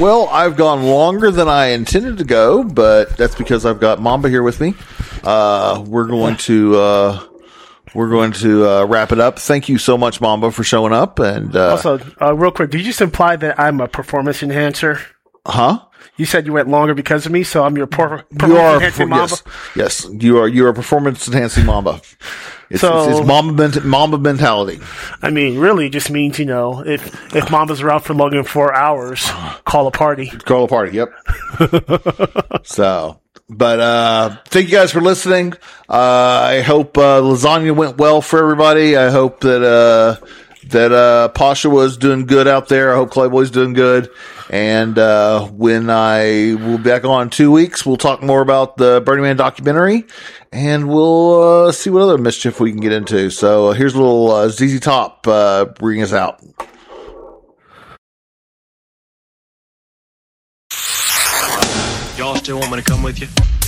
Well, I've gone longer than I intended to go, but that's because I've got Mamba here with me. We're going to wrap it up. Thank you so much, Mamba, for showing up. And also, real quick, did you just imply that I'm a performance enhancer? Huh? You said you went longer because of me, so I'm your performance enhancing Mamba? Yes, you are a performance enhancing Mamba. It's Mamba mentality. I mean, really, it just means, if Mamba's around for longer than 4 hours, call a party. Call a party, yep. But thank you guys for listening. I hope lasagna went well for everybody. I hope that Pasha was doing good out there. I hope Clayboy's doing good. And when I will be back on in 2 weeks, we'll talk more about the Burning Man documentary, and we'll see what other mischief we can get into. So here's a little ZZ Top bringing us out. Y'all still want me to come with you?